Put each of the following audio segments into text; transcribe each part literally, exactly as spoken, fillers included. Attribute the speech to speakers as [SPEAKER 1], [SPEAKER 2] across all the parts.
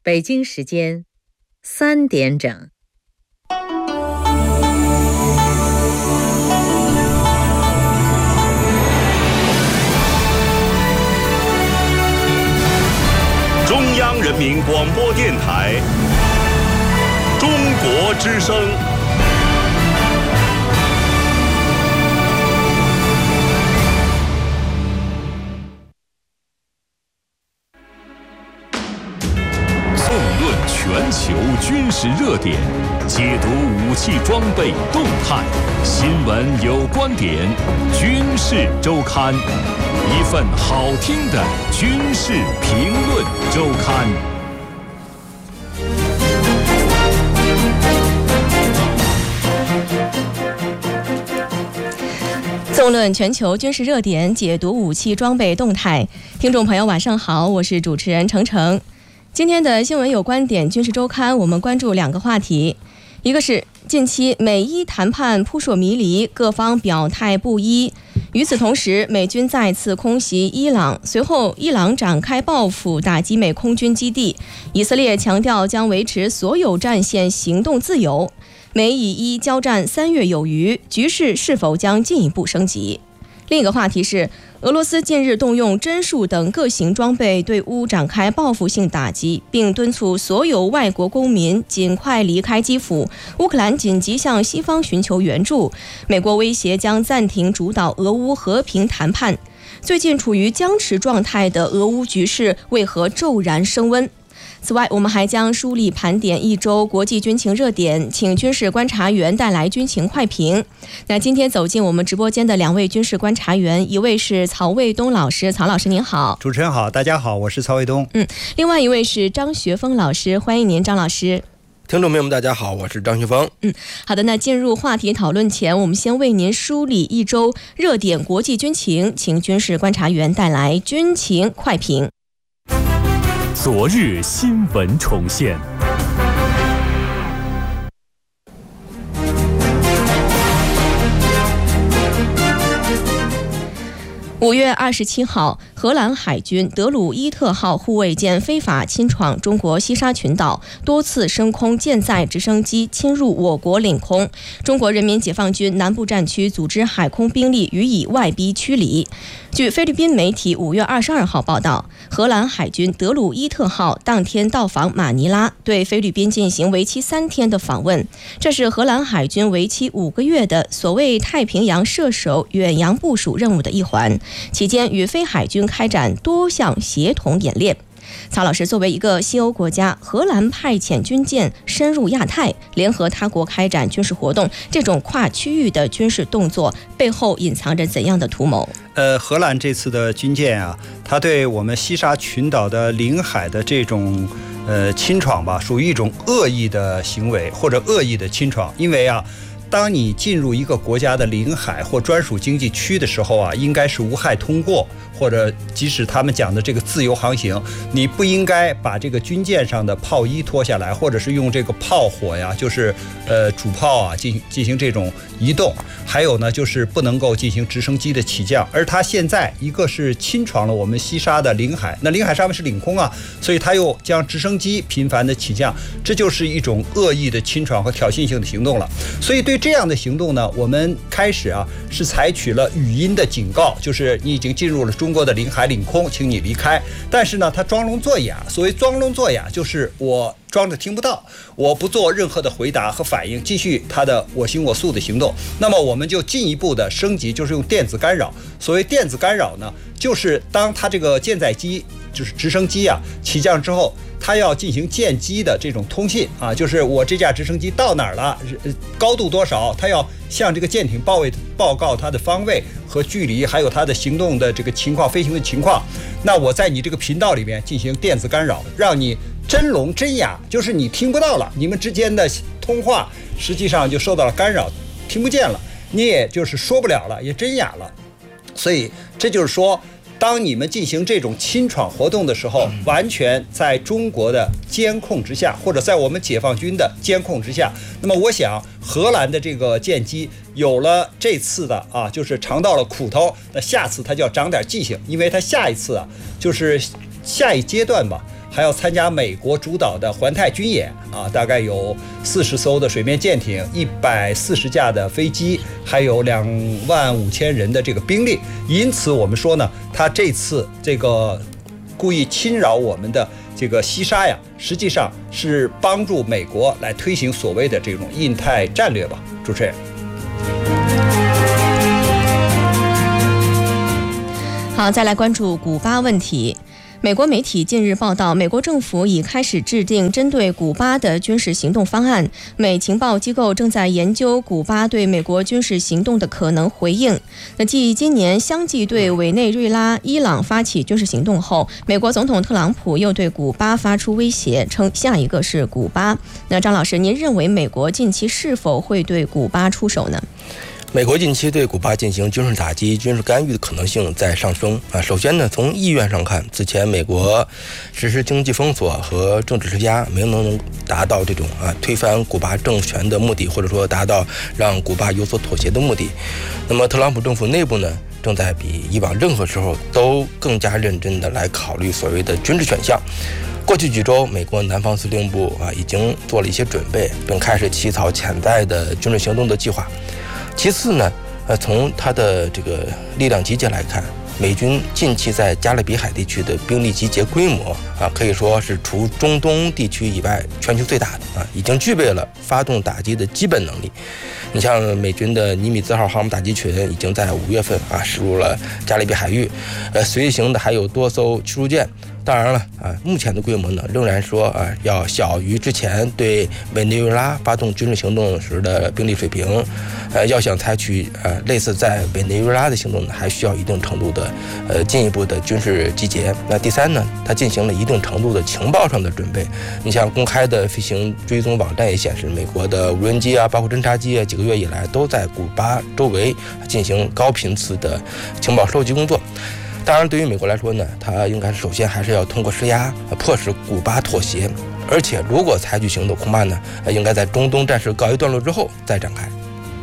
[SPEAKER 1] 北京时间三点整。
[SPEAKER 2] 中央人民广播电台中国之声。纵论全球军事热点，解读武器装备动态，新闻有观点，军事周刊，一份好听的军事评论周刊。
[SPEAKER 3] 纵论全球军事热点，解读武器装备动态。听众朋友晚上好，我是主持人程程。今天的新闻有观点军事周刊，我们关注两个话题，一个是近期美伊谈判扑朔迷离，各方表态不一。与此同时，美军再次空袭伊朗，随后伊朗展开报复，打击美空军基地。以色列强调将维持所有战线行动自由。美以伊交战三月有余，局势是否将进一步升级？另一个话题是，俄罗斯近日动用针数等各型装备对乌展开报复性打击，并敦促所有外国公民尽快离开基辅。乌克兰紧急向西方寻求援助。美国威胁将暂停主导俄乌和平谈判。最近处于僵持状态的俄乌局势为何骤然升温？此外，我们还将梳理盘点一周国际军情热点，请军事观察员带来军情快评。那今天走进我们直播间的两位军事观察员，一位是曹卫东老师，曹老师您好。
[SPEAKER 4] 主持人好，大家好，我是曹卫东。
[SPEAKER 3] 嗯，另外一位是张学峰老师，欢迎您，张老师。
[SPEAKER 5] 听众朋友们大家好，我是张学峰。
[SPEAKER 3] 嗯，好的，那进入话题讨论前，我们先为您梳理一周热点国际军情，请军事观察员带来军情快评。
[SPEAKER 2] 昨日新闻重现。
[SPEAKER 3] 五月二十七号，荷兰海军德鲁伊特号护卫舰非法侵闯中国西沙群岛，多次升空舰载直升机侵入我国领空。中国人民解放军南部战区组织海空兵力予以外逼驱离。据菲律宾媒体五月二十二号报道，荷兰海军德鲁伊特号当天到访马尼拉，对菲律宾进行为期三天的访问。这是荷兰海军为期五个月的所谓太平洋射手远洋部署任务的一环。期间与菲海军开展多项协同演练。曹老师，作为一个西欧国家，荷兰派遣军舰深入亚太，联合他国开展军事活动，这种跨区域的军事动作背后隐藏着怎样的图谋？
[SPEAKER 4] 呃，荷兰这次的军舰啊，它对我们西沙群岛的领海的这种呃侵闯吧，属于一种恶意的行为或者恶意的侵闯，因为啊。当你进入一个国家的领海或专属经济区的时候啊，应该是无害通过，或者即使他们讲的这个自由航行，你不应该把这个军舰上的炮衣脱下来，或者是用这个炮火呀，就是呃主炮啊进进行这种移动。还有呢，就是不能够进行直升机的起降。而它现在一个是侵闯了我们西沙的领海，那领海上面是领空啊，所以它又将直升机频繁的起降，这就是一种恶意的侵闯和挑衅性的行动了。所以对这样的行动呢，我们开始啊是采取了语音的警告，就是你已经进入了中国的领海领空，请你离开。但是呢，他装聋作哑。所谓装聋作哑，就是我装着听不到，我不做任何的回答和反应，继续他的我行我素的行动。那么我们就进一步的升级，就是用电子干扰。所谓电子干扰呢，就是当他这个舰载机就是直升机啊起降之后，它要进行舰机的这种通信啊，就是我这架直升机到哪儿了，高度多少，它要向这个舰艇报位报告它的方位和距离，还有它的行动的这个情况、飞行的情况。那我在你这个频道里面进行电子干扰，让你真聋真哑，就是你听不到了，你们之间的通话实际上就受到了干扰，听不见了，你也就是说不了了，也真哑了。所以这就是说，当你们进行这种侵闯活动的时候，完全在中国的监控之下，或者在我们解放军的监控之下。那么我想荷兰的这个舰机有了这次的啊，就是尝到了苦头，那下次它就要长点记性，因为它下一次啊，就是下一阶段吧， 还要参加美国主导的环太军演啊，大概有四十艘的水面舰艇、一百四十架的飞机，还有两万五千人的这个兵力。因此，我们说呢，他这次这个故意侵扰我们的这个西沙呀，实际上是帮助美国来推行所谓的这种印太战略吧。主持人。
[SPEAKER 3] 好，再来关注古巴问题。美国媒体近日报道，美国政府已开始制定针对古巴的军事行动方案。美情报机构正在研究古巴对美国军事行动的可能回应。那继今年相继对委内瑞拉、伊朗发起军事行动后，美国总统特朗普又对古巴发出威胁，称下一个是古巴。那张老师，您认为美国近期是否会对古巴出手呢？
[SPEAKER 5] 美国近期对古巴进行军事打击、军事干预的可能性在上升啊。首先呢，从意愿上看，此前美国实施经济封锁和政治施压，没能达到这种啊推翻古巴政权的目的，或者说达到让古巴有所妥协的目的。那么，特朗普政府内部呢，正在比以往任何时候都更加认真的来考虑所谓的军事选项。过去几周，美国南方司令部啊已经做了一些准备，并开始起草潜在的军事行动的计划。其次呢，呃，从它的这个力量集结来看，美军近期在加勒比海地区的兵力集结规模啊，可以说是除中东地区以外全球最大的啊，已经具备了发动打击的基本能力。你像美军的尼米兹号航母打击群已经在五月份啊驶入了加勒比海域，呃，随行的还有多艘驱逐舰。当然了啊，目前的规模呢，仍然说啊要小于之前对委内瑞拉发动军事行动时的兵力水平。呃，要想采取呃类似在委内瑞拉的行动呢，还需要一定程度的呃进一步的军事集结。那第三呢，它进行了一定程度的情报上的准备。你像公开的飞行追踪网站也显示，美国的无人机啊，包括侦察机啊，几个月以来都在古巴周围进行高频次的情报收集工作。当然，对于美国来说呢，它应该首先还是要通过施压，迫使古巴妥协。而且，如果采取行动，恐怕呢，应该在中东战事告一段落之后再展开。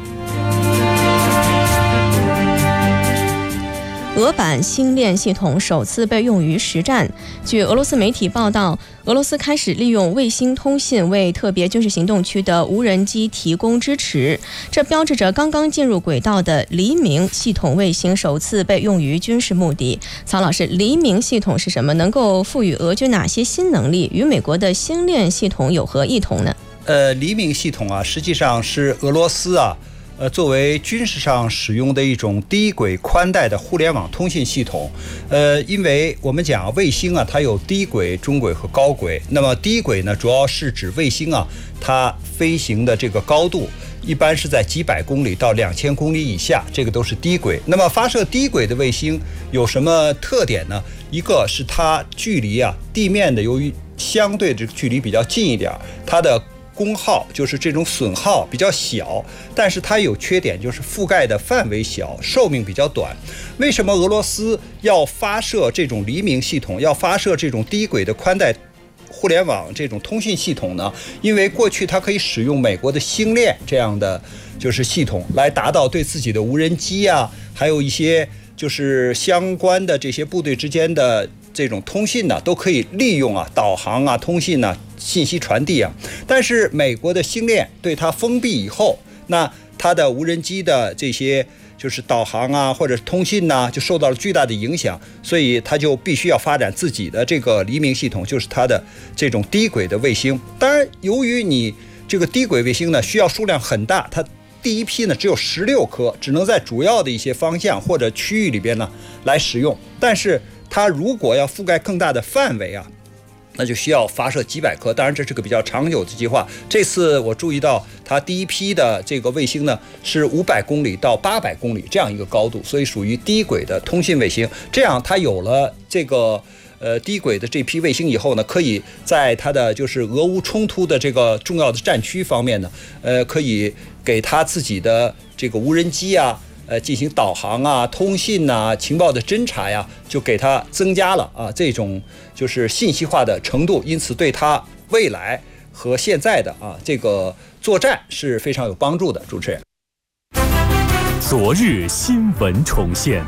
[SPEAKER 3] 俄版星链系统首次被用于实战。据俄罗斯媒体报道，俄罗斯开始利用卫星通信为特别军事行动区的无人机提供支持，这标志着刚刚进入轨道的黎明系统卫星首次被用于军事目的。曹老师，黎明系统是什么？能够赋予俄军哪些新能力？与美国的星链系统有何异同呢？
[SPEAKER 4] 呃，黎明系统啊，实际上是俄罗斯啊。呃，作为军事上使用的一种低轨宽带的互联网通信系统，呃，因为我们讲卫星啊，它有低轨、中轨和高轨。那么低轨呢，主要是指卫星啊，它飞行的这个高度一般是在几百公里到两千公里以下，这个都是低轨。那么发射低轨的卫星有什么特点呢？一个是它距离啊地面的由于相对这个距离比较近一点，它的功耗就是这种损耗比较小，但是它有缺点，就是覆盖的范围小，寿命比较短。为什么俄罗斯要发射这种黎明系统，要发射这种低轨的宽带互联网这种通信系统呢？因为过去它可以使用美国的星链这样的就是系统来达到对自己的无人机啊，还有一些就是相关的这些部队之间的这种通信呢，都可以利用啊导航啊通信啊信息传递啊。但是美国的星链对它封闭以后，那它的无人机的这些就是导航啊或者通信呐、啊，就受到了巨大的影响，所以它就必须要发展自己的这个黎明系统，就是它的这种低轨的卫星。当然，由于你这个低轨卫星呢需要数量很大，它第一批呢只有十六颗，只能在主要的一些方向或者区域里边呢来使用。但是它如果要覆盖更大的范围啊，那就需要发射几百颗。当然这是个比较长久的计划。这次我注意到它第一批的这个卫星呢是五百公里到八百公里这样一个高度，所以属于低轨的通信卫星。这样它有了这个呃低轨的这批卫星以后呢，可以在它的就是俄乌冲突的这个重要的战区方面呢，呃可以给它自己的这个无人机啊呃，进行导航啊、通信呐、情报的侦查呀，就给它增加了啊这种就是信息化的程度，因此对它未来和现在的啊这个作战是非常有帮助的。主持人，
[SPEAKER 2] 昨日新闻重现。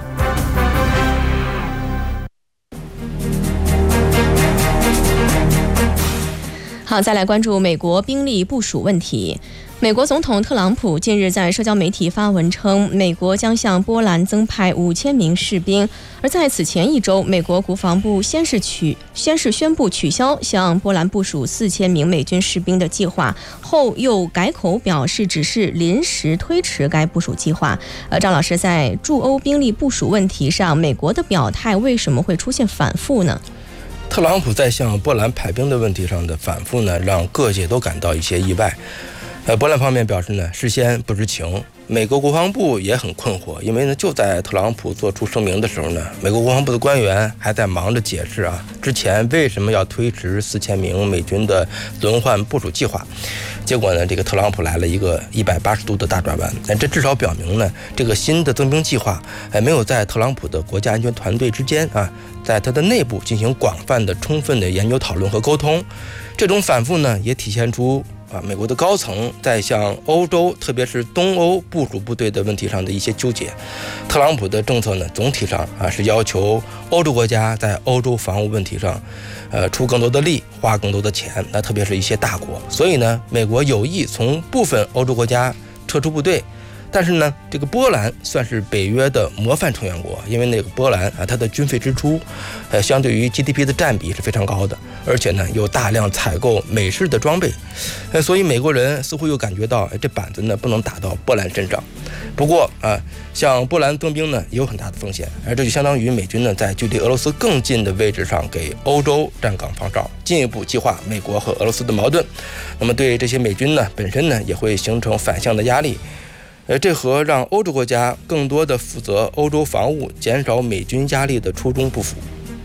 [SPEAKER 3] 好，再来关注美国兵力部署问题。美国总统特朗普近日在社交媒体发文称，美国将向波兰增派五千名士兵。而在此前一周，美国国防部先是取先是宣布取消向波兰部署四千名美军士兵的计划，后又改口表示只是临时推迟该部署计划。呃，张老师，在驻欧兵力部署问题上，美国的表态为什么会出现反复呢？
[SPEAKER 5] 特朗普在向波兰派兵的问题上的反复呢，让各界都感到一些意外。呃，波兰方面表示呢，事先不知情。美国国防部也很困惑，因为呢，就在特朗普做出声明的时候呢，美国国防部的官员还在忙着解释啊，之前为什么要推迟四千名美军的轮换部署计划。结果呢，这个特朗普来了一个一百八十度的大转弯。哎，这至少表明呢，这个新的增兵计划，哎，没有在特朗普的国家安全团队之间啊，在他的内部进行广泛的、充分的研究讨论和沟通。这种反复呢，也体现出啊，美国的高层在向欧洲，特别是东欧部署部队的问题上的一些纠结。特朗普的政策呢，总体上啊是要求欧洲国家在欧洲防务问题上，呃，出更多的力，花更多的钱。那特别是一些大国，所以呢，美国有意从部分欧洲国家撤出部队。但是呢，这个波兰算是北约的模范成员国，因为那个波兰啊，它的军费支出，呃，相对于 G D P 的占比是非常高的，而且呢，有大量采购美式的装备，呃，所以美国人似乎又感觉到，哎，这板子呢不能打到波兰身上。不过啊，向波兰增兵呢也有很大的风险，而这就相当于美军呢在距离俄罗斯更近的位置上给欧洲站岗放哨，进一步激化美国和俄罗斯的矛盾。那么对这些美军呢本身呢也会形成反向的压力。呃，这和让欧洲国家更多的负责欧洲防务、减少美军压力的初衷不符。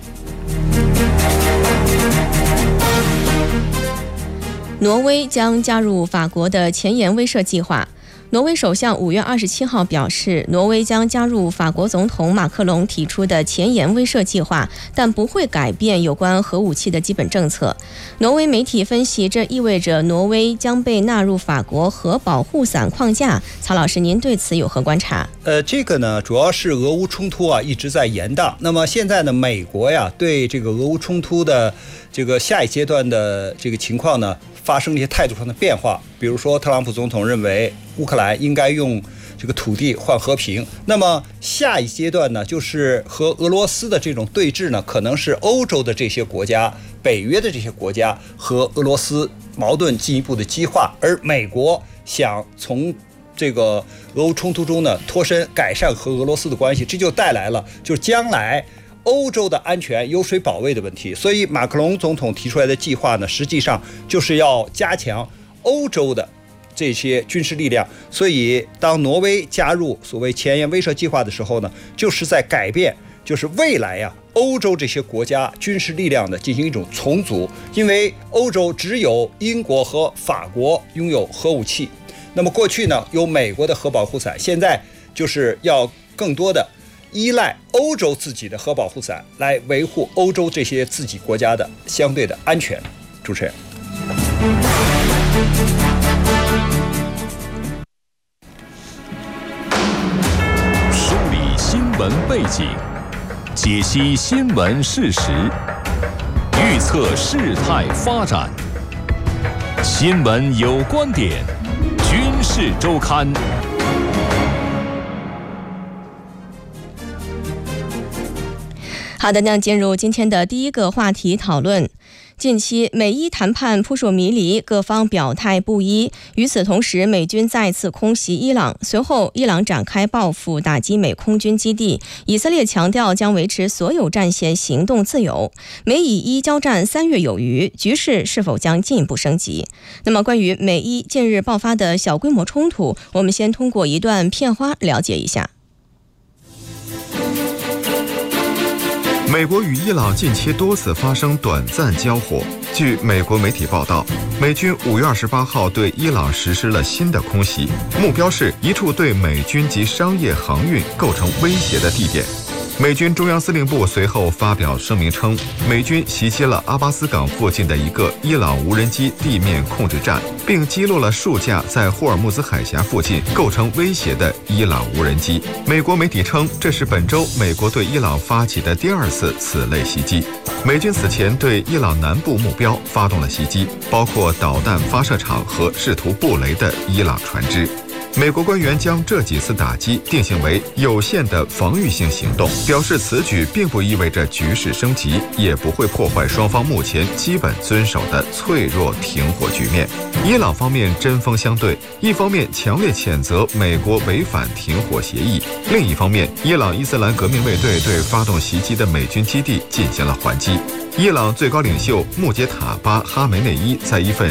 [SPEAKER 3] 挪威将加入法国的前沿威慑计划。挪威首相五月二十七号表示，挪威将加入法国总统马克龙提出的前沿威慑计划，但不会改变有关核武器的基本政策。挪威媒体分析，这意味着挪威将被纳入法国核保护伞框架。曹老师，您对此有何观察？
[SPEAKER 4] 呃，这个呢，主要是俄乌冲突啊一直在延宕。那么现在呢，美国呀对这个俄乌冲突的这个下一阶段的这个情况呢，发生一些态度上的变化。比如说，特朗普总统认为乌克兰应该用这个土地换和平。那么下一阶段呢，就是和俄罗斯的这种对峙呢，可能是欧洲的这些国家、北约的这些国家和俄罗斯矛盾进一步的激化，而美国想从这个俄乌冲突中呢脱身，改善和俄罗斯的关系，这就带来了就是将来欧洲的安全由谁保卫的问题。所以马克龙总统提出来的计划呢，实际上就是要加强欧洲的这些军事力量。所以当挪威加入所谓前沿威慑计划的时候呢，就是在改变，就是未来呀、啊，欧洲这些国家军事力量的进行一种重组。因为欧洲只有英国和法国拥有核武器，那么过去呢有美国的核保护伞，现在就是要更多的依赖欧洲自己的核保护伞来维护欧洲这些自己国家的相对的安全。主持人，
[SPEAKER 2] 梳理新闻背景，解析新闻事实，预测事态发展。新闻有观点，军事周刊。
[SPEAKER 3] 好的，那进入今天的第一个话题讨论。近期美伊谈判扑朔迷离，各方表态不一。与此同时，美军再次空袭伊朗，随后伊朗展开报复，打击美空军基地。以色列强调将维持所有战线行动自由。美以伊交战三月有余，局势是否将进一步升级？那么，关于美伊近日爆发的小规模冲突，我们先通过一段片花了解一下。
[SPEAKER 6] 美国与伊朗近期多次发生短暂交火。据美国媒体报道，美军五月二十八号对伊朗实施了新的空袭，目标是一处对美军及商业航运构成威胁的地点。 美军中央司令部随后发表声明称，美军袭击了阿巴斯港附近的一个伊朗无人机地面控制站，并击落了数架在霍尔木兹海峡附近构成威胁的伊朗无人机。美国媒体称，这是本周美国对伊朗发起的第二次此类袭击。美军此前对伊朗南部目标发动了袭击，包括导弹发射场和试图布雷的伊朗船只。美国官员将这几次打击定性为有限的防御性行动，表示此举并不意味着局势升级，也不会破坏双方目前基本遵守的脆弱停火局面。伊朗方面针锋相对，一方面强烈谴责美国违反停火协议，另一方面，伊朗伊斯兰革命卫队对发动袭击的美军基地进行了还击。伊朗最高领袖穆杰塔巴·哈梅内伊在一份